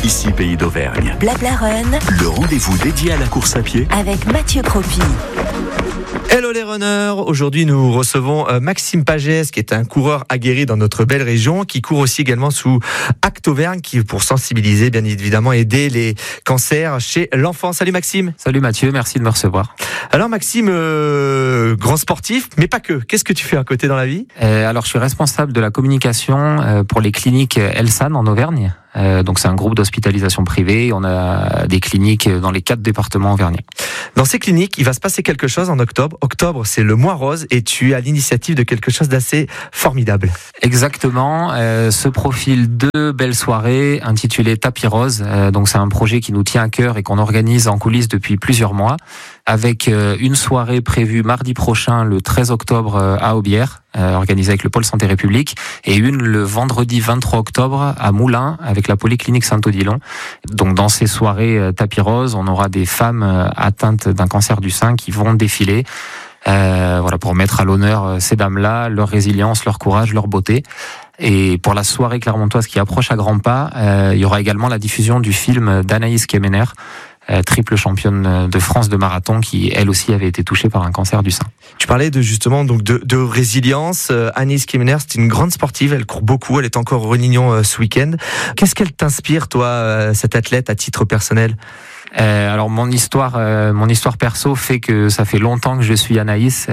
Ici Pays d'Auvergne. Blabla Run, Le rendez-vous dédié à la course à pied avec Mathieu Croppy. Hello les runners, aujourd'hui nous recevons Maxime Pagès qui est un coureur aguerri dans notre belle région, qui court aussi également sous Acte Auvergne, qui pour sensibiliser bien évidemment, aider les cancers chez l'enfant. Salut Maxime. Salut Mathieu, merci de me recevoir. Alors Maxime, grand sportif, mais pas que. Qu'est-ce que tu fais à côté dans la vie ? Alors je suis responsable de la communication pour les cliniques Elsan en Auvergne. Donc c'est un groupe d'hospitalisation privée. On a des cliniques dans les 4 départements auvergnats. Dans ces cliniques, il va se passer quelque chose en octobre. Octobre, c'est le mois rose et tu es à l'initiative de quelque chose d'assez formidable. Exactement. Ce profil 2 belles soirées intitulées Tapis Rose. Donc c'est un projet qui nous tient à cœur et qu'on organise en coulisses depuis plusieurs mois, avec une soirée prévue mardi prochain, le 13 octobre à Aubière, organisée avec le Pôle Santé République, et une le vendredi 23 octobre à Moulins avec la Polyclinique Saint-Odilon. Donc dans ces soirées Tapis Rose, on aura des femmes atteintes d'un cancer du sein qui vont défiler. Voilà, pour mettre à l'honneur ces dames-là, leur résilience, leur courage, leur beauté. Et pour la soirée clermontoise qui approche à grands pas, il y aura également la diffusion du film d'Anaïs Kemener, triple championne de France de marathon, qui elle aussi avait été touchée par un cancer du sein. Tu parlais de résilience. Anaïs Kemener, c'est une grande sportive, elle court beaucoup, elle est encore au Réunion ce week-end. Qu'est-ce qu'elle t'inspire, toi, cette athlète, à titre personnel ? Alors mon histoire perso fait que ça fait longtemps que je suis Anaïs.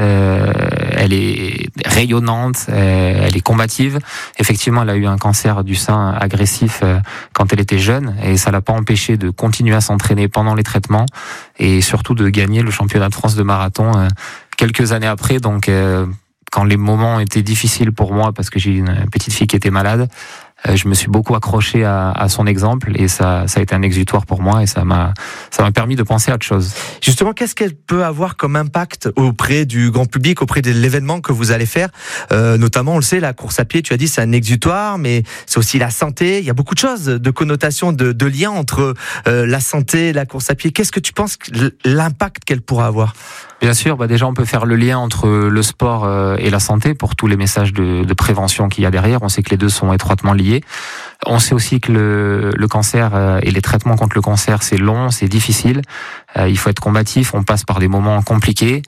Elle est rayonnante, elle est combative. Effectivement, elle a eu un cancer du sein agressif quand elle était jeune, et ça l'a pas empêché de continuer à s'entraîner pendant les traitements et surtout de gagner le championnat de France de marathon quelques années après. Donc quand les moments étaient difficiles pour moi parce que j'ai une petite fille qui était malade, je me suis beaucoup accroché à son exemple, et ça a été un exutoire pour moi, et ça m'a permis de penser à autre chose. Justement, qu'est-ce qu'elle peut avoir comme impact auprès du grand public, auprès de l'événement que vous allez faire, notamment, on le sait, la course à pied, tu as dit, c'est un exutoire, mais c'est aussi la santé. Il y a beaucoup de choses, de connotations, de liens entre la santé et la course à pied. Qu'est-ce que tu penses l'impact qu'elle pourra avoir ? Bien sûr, déjà on peut faire le lien entre le sport et la santé pour tous les messages de prévention qu'il y a derrière. On sait que les deux sont étroitement liés. On sait aussi que le cancer et les traitements contre le cancer, c'est long, c'est difficile. Il faut être combatif, on passe par des moments compliqués.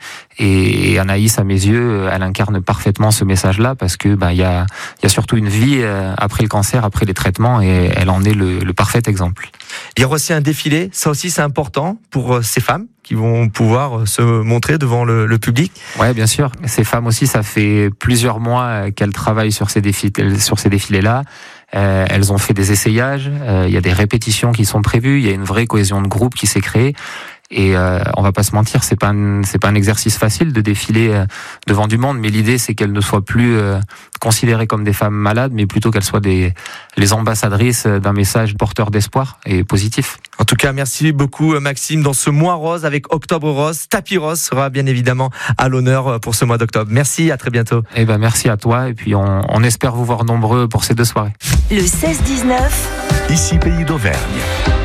Et Anaïs, à mes yeux, elle incarne parfaitement ce message-là, parce que il y a surtout une vie après le cancer, après les traitements, et elle en est le parfait exemple. Il y aura aussi un défilé, ça aussi c'est important pour ces femmes qui vont pouvoir se montrer devant le public. Ouais, bien sûr. Ces femmes aussi, ça fait plusieurs mois qu'elles travaillent sur ces défilés-là. Elles ont fait des essayages, il y a des répétitions qui sont prévues, il y a une vraie cohésion de groupe qui s'est créée. Et on va pas se mentir, c'est pas un exercice facile de défiler devant du monde, mais l'idée c'est qu'elles ne soient plus considérées comme des femmes malades, mais plutôt qu'elles soient les ambassadrices d'un message porteur d'espoir et positif. En tout cas, merci beaucoup Maxime. Dans ce mois rose avec Octobre Rose, Tapis Rose sera bien évidemment à l'honneur pour ce mois d'octobre. Merci, à très bientôt. Merci à toi, et puis on espère vous voir nombreux pour ces 2 soirées. Le 16-19. Ici Pays d'Auvergne.